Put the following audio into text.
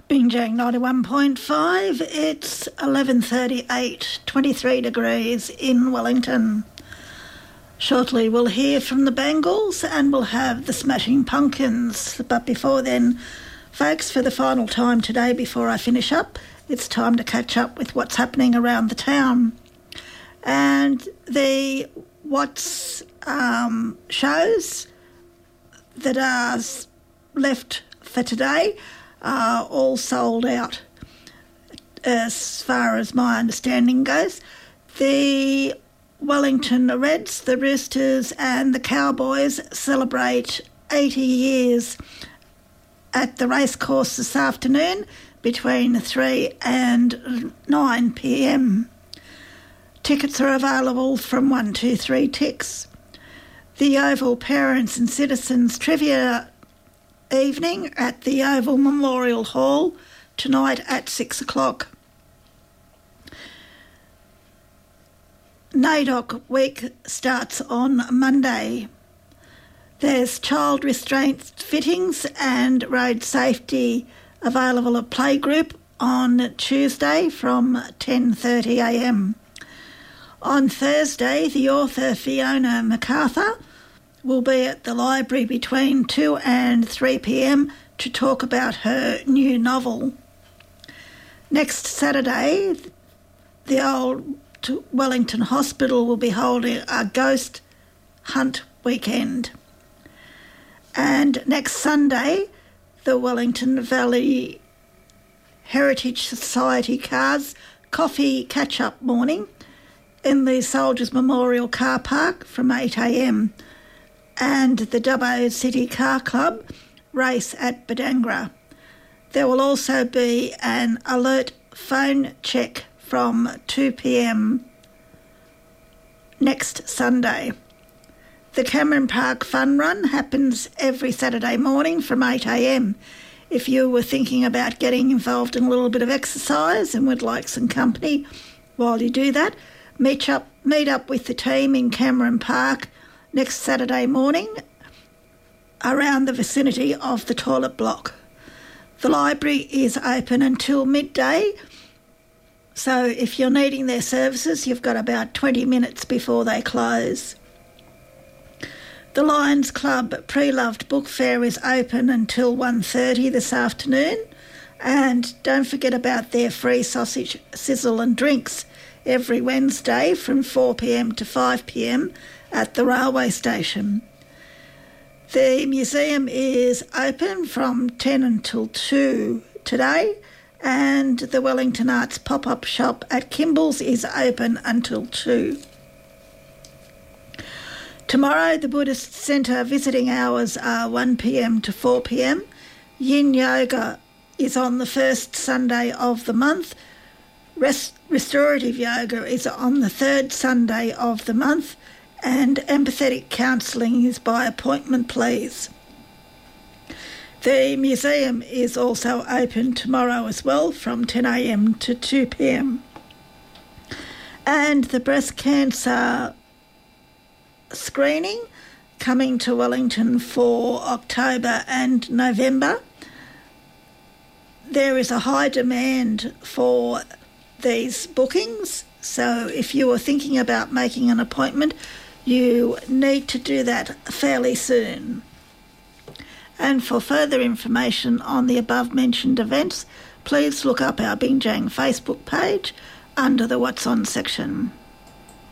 Binjang 91.5, it's 11:38, 23 degrees in Wellington. Shortly we'll hear from the Bangles and we'll have the Smashing Pumpkins. But before then, folks, for the final time today before I finish up, it's time to catch up with what's happening around the town. And the What's shows that are left for today are all sold out as far as my understanding goes. The Wellington Reds, the Roosters and the Cowboys celebrate 80 years at the racecourse this afternoon between 3 and 9 p.m. Tickets are available from 123 Ticks. The Oval Parents and Citizens Trivia evening at the Oval Memorial Hall tonight at 6 o'clock. NAIDOC week starts on Monday. There's child restraint fittings and road safety available at Playgroup on Tuesday from 10:30am. On Thursday, the author Fiona MacArthur will be at the library between 2 and 3 p.m. to talk about her new novel. Next Saturday, the Old Wellington Hospital will be holding a ghost hunt weekend. And next Sunday, the Wellington Valley Heritage Society Cars Coffee Catch-Up Morning in the Soldiers Memorial Car Park from 8 a.m. and the Dubbo City Car Club race at Badangra. There will also be an alert phone check from 2 p.m. next Sunday. The Cameron Park Fun Run happens every Saturday morning from 8 a.m. If you were thinking about getting involved in a little bit of exercise and would like some company while you do that, meet up with the team in Cameron Park next Saturday morning around the vicinity of the toilet block. The library is open until midday, so if you're needing their services, you've got about 20 minutes before they close. The Lions Club Pre-Loved Book Fair is open until 1:30 this afternoon, and don't forget about their free sausage, sizzle and drinks every Wednesday from 4 p.m. to 5 p.m. at the railway station. The museum is open from 10 until 2 today, and the Wellington Arts pop-up shop at Kimball's is open until 2. Tomorrow, the Buddhist Centre visiting hours are 1 p.m. to 4 p.m. Yin Yoga is on the first Sunday of the month. Restorative yoga is on the third Sunday of the month, and empathetic counselling is by appointment, please. The museum is also open tomorrow as well from 10 a.m. to 2 p.m. And the breast cancer screening coming to Wellington for October and November. There is a high demand for these bookings, so if you are thinking about making an appointment, you need to do that fairly soon. And for further information on the above mentioned events, please look up our Binjang Facebook page under the What's On section.